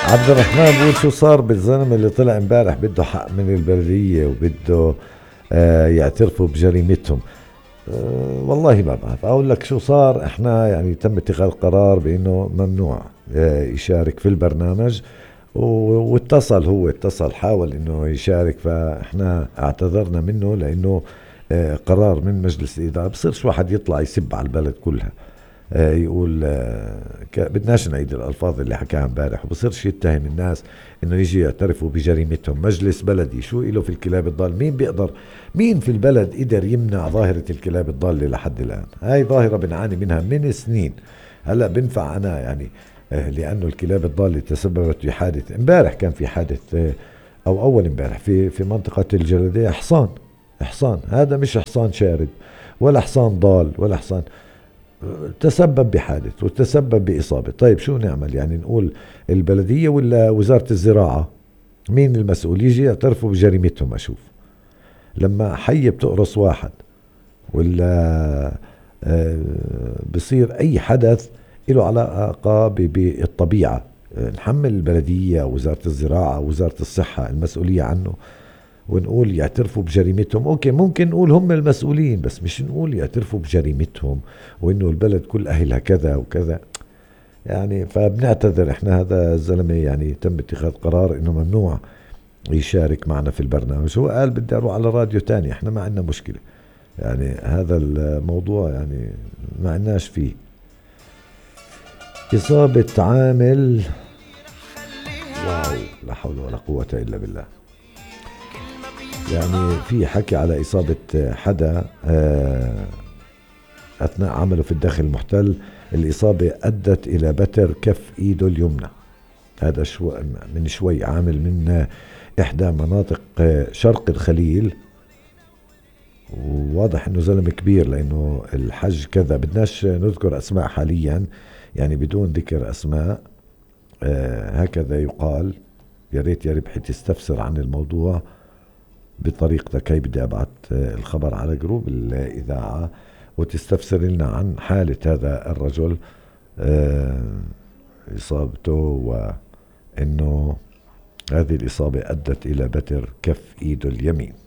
عبد الرحمن بقول شو صار بالزلمة اللي طلع امبارح بده حق من البلدية وبده يعترفوا بجريمتهم. والله ما بعرف اقول لك شو صار. احنا يعني تم اتخاذ قرار بانه ممنوع يشارك في البرنامج، واتصل، هو اتصل حاول انه يشارك، فاحنا اعتذرنا منه لانه قرار من مجلس الاداره. بصيرش واحد يطلع يسب على البلد كلها، يقول بدناش نعيد الألفاظ اللي حكاها امبارح، وبصيرش يتهم الناس انه يجي يعترفوا بجريمتهم. مجلس بلدي شو إله في الكلاب الضال؟ مين بيقدر، مين في البلد قدر يمنع ظاهرة الكلاب الضالة لحد الآن؟ هاي ظاهرة بنعاني منها من سنين. هلأ بنفع أنا يعني لأنه الكلاب الضالة تسببت في حادث امبارح، كان في حادث أو أول امبارح في منطقة الجلدية، حصان هذا مش حصان شارد ولا حصان ضال ولا حصان، تسبب بحادث وتسبب بإصابة. طيب شو نعمل؟ يعني نقول البلدية ولا وزارة الزراعة؟ مين المسؤول؟ يجي يعترفوا بجريمتهم. أشوف لما حية بتقرص واحد ولا بصير أي حدث له علاقة بالطبيعة، نحمل البلدية وزارة الزراعة وزارة الصحة المسؤولية عنه، ونقول يعترفوا بجريمتهم. اوكي ممكن نقول هم المسؤولين، بس مش نقول يعترفوا بجريمتهم وانه البلد كل اهلها كذا وكذا. يعني فبنعتذر احنا، هذا الزلمة يعني تم اتخاذ قرار انه ممنوع يشارك معنا في البرنامج. هو قال بدي اروح على راديو تاني، احنا ما عندنا مشكلة، يعني هذا الموضوع يعني ما عندناش فيه. إصابة عامل، واو لا حول ولا قوة إلا بالله. يعني في حكي على إصابة حدا أثناء عمله في الداخل المحتل. الإصابة أدت إلى بتر كف إيده اليمنى. هذا من شوي عامل من إحدى مناطق شرق الخليل، وواضح إنه زلمة كبير لأنه الحج كذا. بدناش نذكر أسماء حاليا، يعني بدون ذكر أسماء، هكذا يقال. يا ريت يا ربحي تستفسر عن الموضوع بطريقتك. هي بدي ابعت الخبر على جروب الاذاعه وتستفسر لنا عن حاله هذا الرجل، اصابته، وانه هذه الاصابه ادت الى بتر كف ايده اليمين.